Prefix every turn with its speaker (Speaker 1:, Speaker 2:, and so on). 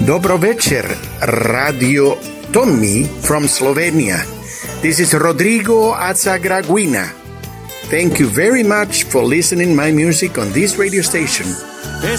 Speaker 1: Dobro večer, Radio Tommy from Slovenia. This is Rodrigo Azagraguina. Thank you very much for listening my music on this radio station.